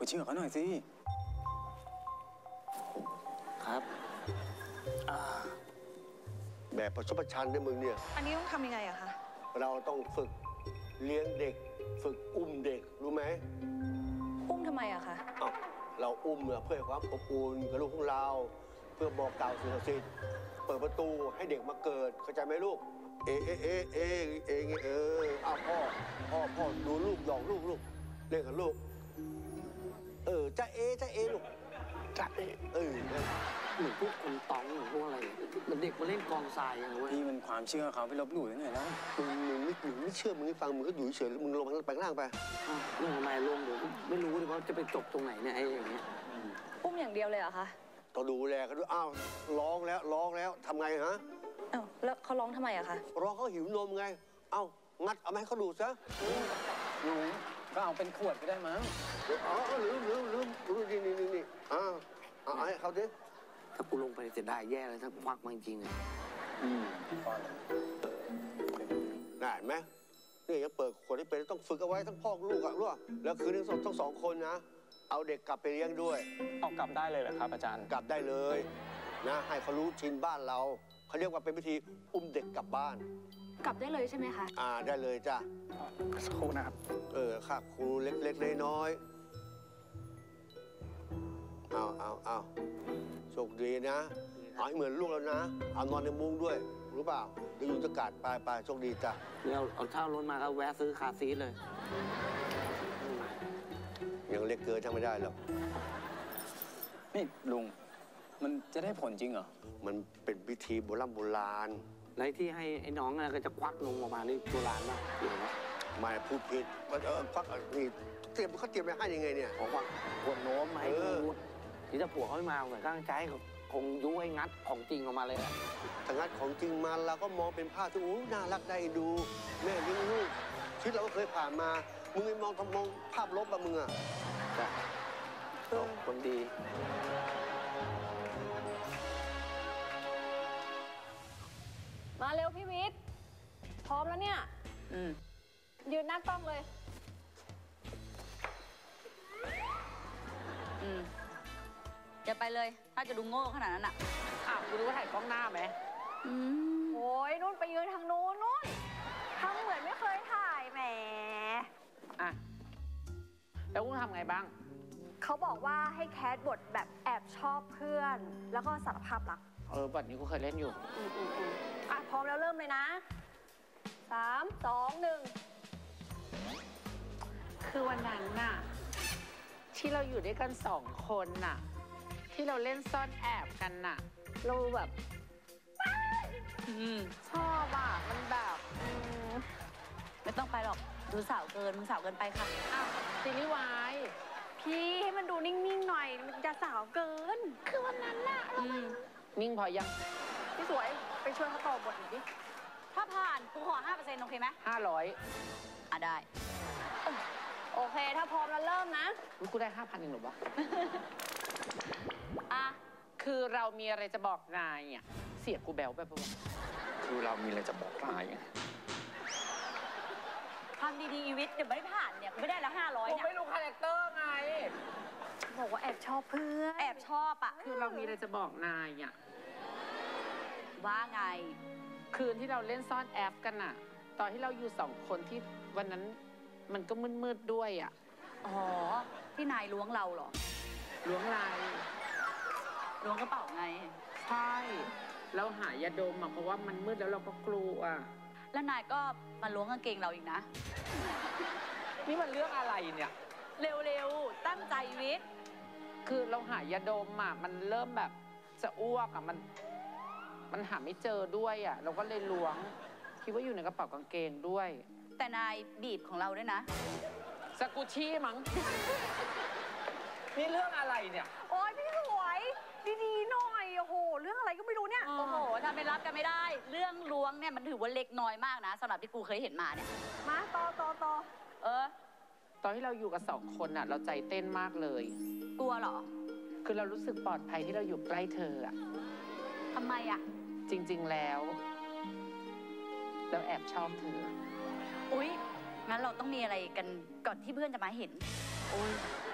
เชื่อเขาหน่อยสิครับแบบประชดประชันด้วยมึงเนี่ยอันนี้ต้องทำยังไงอะคะเราต้องฝึกเลี้ยงเด็กฝึกอุ้มเด็กรู้ไหมอุ้มทำไมอะคะเราอุ้มเพื่อความอบอุ่นกับลูกของเราเพื่อบอกกล่าวสิ่งศักดิ์สิทธิ์เปิดประตูให้เด็กมาเกิดเข้าใจไหมลูกพ่อดูลูกหยอกลูกเล่นกับลูกจ้าเอลูกจ้าเหมือนพวกคนตองหรือพวกอะไรมันเด็กมาเล่นกองทรายอย่างเว้ยนี่มันความเชื่อเขาไปลบหลู่ยังไงแล้วมึงไม่เชื่อมึงไม่ฟังมึงก็อยู่เฉยมึงลงไปข้างล่างไปเรื่องทำไมลงเดี๋ยวไม่รู้เลยว่าจะไปจบตรงไหนเนี่ยไอ้อย่างเงี้ยอุ้มอย่างเดียวเลยเหรอคะต้องดูแลกันด้วยร้องแล้วทำไงฮะแล้วเขาร้องทำไมอะคะร้องเขาหิวนมไงงัดเอามาให้เขาดูซะลุงก็เอาเป็นขวดก็ได้มั้งลืมนี่เอาให้เขาดิถ้ากูลงไปเสียดายแย่เลยถ้าควักมาจริงๆเนี่ยได้ไหมนี่ยังเปิดขวดที่เป็นต้องฝึกเอาไว้ทั้งพ่อลูกรู้แล้วคืนนึงต้องสองคนนะเอาเด็กกลับไปเลี้ยงด้วยเอากลับได้เลยเหรอครับอาจารย์กลับได้เลยนะให้เขารู้ชินบ้านเราเขาเรียกว่าเป็นวิธีอุ้มเด็กกลับบ้านกลับได้เลยใช่ไหมคะได้เลยจ้ะสักครู่นะครับค่าครูเล็กๆน้อยๆเอาโชคดีนะเอาให้เหมือนลูกแล้วนะเอานอนในมุ้งด้วยรู้เปล่าเดี๋ยวยุงจะกัดไปโชคดีจ้ะเราเอาเช่ารถมาก็แวะซื้อคาซีทเลยยังเล็กเกินทำไม่ได้หรอกนี่ลุงมันจะได้ผลจริงเหรอมันเป็นพิธีโบราณไรที่ให้ไอ้น้องก็จะควักนมออกมานี่โบราณมากเห็นไหมไม่พูดผิดควักนี่เขาเตรียมไปให้ยังไงเนี่ยขอควักขวดนมมาให้กูที่จะผัวเขาไม่มาเหมือนตั้งใจคงยุให้งัดของจริงออกมาเลยถ้างัดของจริงมาเราก็มองเป็นภาพที่น่ารักได้ดูแม่เลี้ยงลูกชีวิตเราก็เคยผ่านมามึงไม่มองภาพลบแบบมึงจ้ะคนดีมาเร็วพี่วิทย์พร้อมแล้วเนี่ยยืนหน้ากล้องเลยอย่าไปเลยถ้าจะดูโง่ขนาดนั้นอ่ะกูรู้ว่าถ่ายกล้องหน้าไหมโอ้ยนุ่นไปยืนทางนู้นนุ่นทำเหมือนไม่เคยถ่ายแหมแล้วกูทำไงบ้างเขาบอกว่าให้แคสบทแบบแอบชอบเพื่อนแล้วก็สารภาพรักบทนี้กูเคยเล่นอยู่พร้อมแล้วเริ่มเลยนะ3 2 1 คือวันนั้นน่ะที่เราอยู่ด้วยกัน2 คนน่ะที่เราเล่นซ่อนแอบกันน่ะเราแบบชอบมันแบบไม่ต้องไปหรอกดูสาวเกินมึงสาวเกินไปค่ะซีรีส์วายพี่ให้มันดูนิ่งๆหน่อยมันจะสาวเกินคือวันนั้นน่ะนิ่งพอยังพี่สวยไปช่วยเขาต่อบทหน่อยดิถ้าผ่านกูขอ 5% โอเคไหม 500 ได้โอเคถ้าพร้อมแล้วเริ่มนะกูได้ 5,000 เองหรอวะคือเรามีอะไรจะบอกนายเสียกูแบวไปปะวะคือเรามีอะไรจะบอกนายทำดีๆอีวิทย์เดี๋ยวไม่ผ่านเนี่ยกูไม่ได้แล้ว500 เนี่ยกูไม่รู้คาแรคเตอร์ไงบอกว่าแอบชอบเพื่อนแอบชอบคือเรามีอะไรจะบอกนายว่าไงคืนที่เราเล่นซ่อนแอปกันตอนที่เราอยู่2 คนที่วันนั้นมันก็มืดๆด้วยที่นายล้วงเราเหรอล้วงอะไรล้วงกระเป๋าไงใช่เราหายาดมเพราะว่ามันมืดแล้วเราก็กลัวแล้วนายก็มาล้วงกางเกงเราอีกนะนี่มันเรื่องอะไรเนี่ยเร็วๆตั้งใจวิทย์คือเราหายาดมมันเริ่มแบบจะอ้วกมันหาไม่เจอด้วยเราก็เลยล้วงคิดว่าอยู่ในกระเป๋ากางเกงด้วยแต่นายบีบของเราด้วยนะสกุชี่มั้งนี่เรื่องอะไรเนี่ยโอ๊ยพี่สวยดีๆหน่อยโอ้โหเรื่องอะไรก็ไม่รู้เนี่ยโอ้โหทำเป็นรับกันไม่ได้เรื่องล้วงเนี่ยมันถือว่าเล็กน้อยมากนะสำหรับที่กูเคยเห็นมาเนี่ยมาต่อตอนที่เราอยู่กับ2 คนเราใจเต้นมากเลยกลัวเหรอคือเรารู้สึกปลอดภัยที่เราอยู่ใกล้เธอทำไมจริงๆแล้วเราแอบชอบเธออุ๊ยงั้นเราต้องมีอะไรกันก่อนที่เพื่อนจะมาเห็นโอ๊ย